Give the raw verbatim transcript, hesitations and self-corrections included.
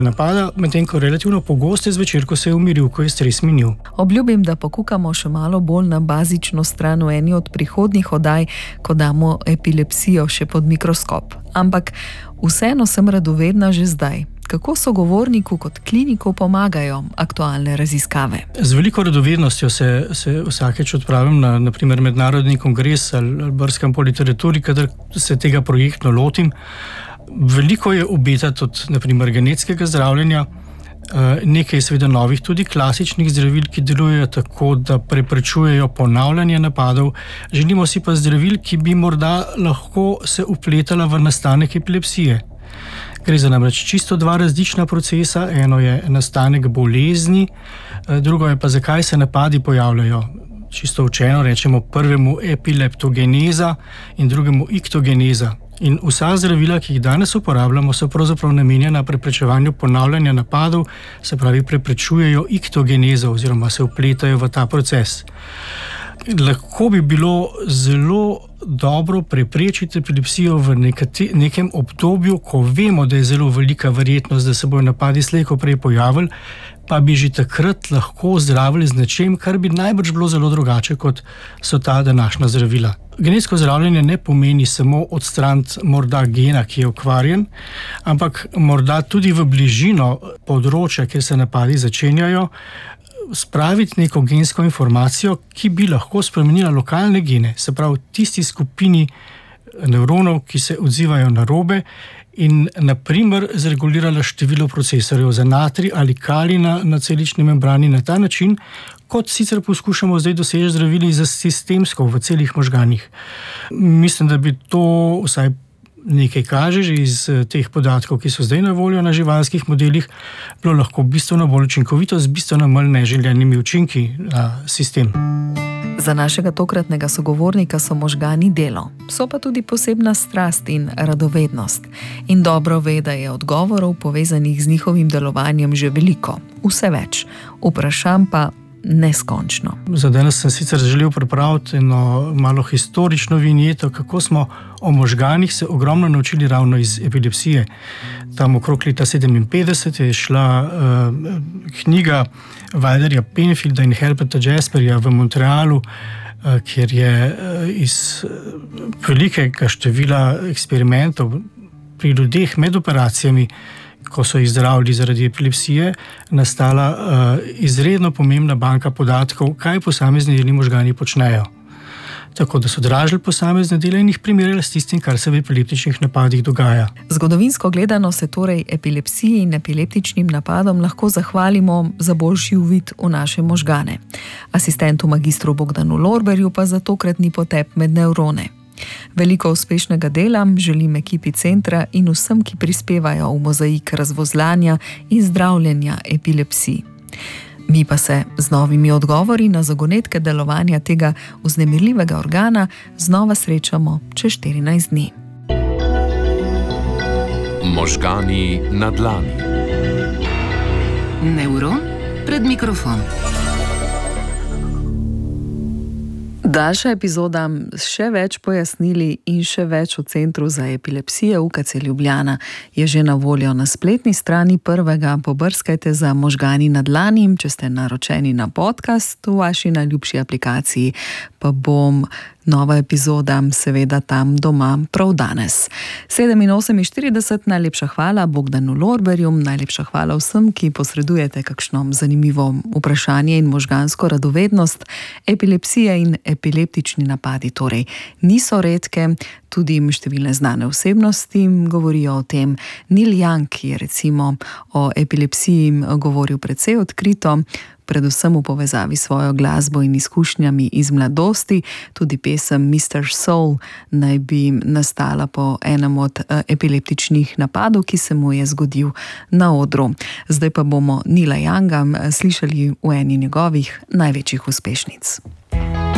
napada, medtem ko relativno pogosto zvečer, ko se je umiril, ko je stres minil. Obljubim, da pokukamo še malo bolj na bazično stran v eni od prihodnjih oddaj, ko damo epilepsijo še pod mikroskop. Ampak vseeno sem radovedna že zdaj. Kako sogovorniku kot kliniku pomagajo aktualne raziskave? Z veliko radovednostjo se, se vsakeč odpravim na, na primer mednarodni kongres ali, ali brskam po literaturi, kadar se tega projektno lotim. Veliko je obetati od na primer genetskega zdravljenja, nekaj je seveda novih tudi klasičnih zdravil, ki delujejo tako, da preprečujejo ponavljanje napadov. Želimo si pa zdravil, ki bi morda lahko se upletala v nastanek epilepsije. Gre za namreč čisto dva različna procesa, eno je nastanek bolezni, drugo je pa zakaj se napadi pojavljajo. Čisto učeno rečemo prvemu epileptogeneza in drugemu iktogeneza. In vsa zdravila, ki jih danes uporabljamo, so pravzaprav namenjena preprečevanju ponavljanja napadov, se pravi preprečujejo iktogenezo oziroma se upletajo v ta proces. Lahko bi bilo zelo dobro preprečiti epilepsijo v nekate, nekem obdobju, ko vemo, da je zelo velika verjetnost, da se bojo napadi slej ko prej pojavili, pa bi že takrat lahko zdravili z nečem, kar bi najbrž bilo zelo drugače, kot so ta današnja zdravila. Genetsko zdravljenje ne pomeni samo odstraniti morda gena, ki je okvarjen, ampak morda tudi v bližino področja, kjer se napadi začenjajo, spraviti neko gensko informacijo, ki bi lahko spremenila lokalne gene, se pravi tisti skupini nevronov, ki se odzivajo na robe in na primer zregulirala število procesorjev za natrij ali kalij na, na celični membrani na ta način, kot sicer poskušamo zdaj doseči zdravili za sistemsko v celih možganih. Mislim, da bi to vsaj nekaj kaže že iz teh podatkov, ki so zdaj na voljo na živalskih modelih, bilo lahko bistveno bolj učinkovito z bistveno manj neželjenimi učinki na sistem. Za našega tokratnega sogovornika so možgani delo, so pa tudi posebna strast in radovednost. In dobro ve, da je odgovorov povezanih z njihovim delovanjem že veliko, vse več. Vprašam pa neskončno. Za danes sem sicer želel pripraviti eno malo historično vinjeto, kako smo o možganih se ogromno naučili ravno iz epilepsije. Tam okrog leta sedeminpetdeset je šla uh, knjiga Wilderja Penfielda in Herberta Jasperja v Montrealu, uh, kjer je uh, iz uh, velikega števila eksperimentov pri ljudeh med operacijami, ko so jih zdravili zaradi epilepsije, nastala uh, izredno pomembna banka podatkov, kaj posamezni deli možgani počnejo. Tako da so dražili posamezne dele in jih primerjali s tistim, kar se v epileptičnih napadih dogaja. Zgodovinsko gledano se torej epilepsiji in epileptičnim napadom lahko zahvalimo za boljši uvid v naše možgane. Asistentu magistru Bogdanu Lorberju pa za tokratni potep med nevrone. Veliko uspešnega dela želim ekipi centra in vsem, ki prispevajo v mozaik razvozlanja in zdravljenja epilepsij. Mi pa se z novimi odgovori na zagonetke delovanja tega vznemirljivega organa znova srečamo čez štirinajst dni. Možgani na dlani. Nevron pred mikrofon. Daljša epizoda s še več pojasnili in še več o Centru za epilepsije U K C Ljubljana je že na voljo na spletni strani prvega. Pobrskajte za Možgani na dlani, če ste naročeni na podcast v vaši najljubši aplikaciji, pa bom nova epizoda seveda tam doma prav danes. sedem in oseminštirideset, najlepša hvala Bogdanu Lorberju, najlepša hvala vsem, ki posredujete kakšno zanimivo vprašanje in možgansko radovednost. Epilepsija in epileptični napadi torej niso redke, tudi številne znane osebnosti govorijo o tem. Neil Young je recimo o epilepsiji govoril precej odkrito, predvsem v povezavi s svojo glasbo in izkušnjami iz mladosti. Tudi pesem mister Soul naj bi nastala po enem od epileptičnih napadov, ki se mu je zgodil na odru. Zdaj pa bomo Neila Younga slišali v eni njegovih največjih uspešnic.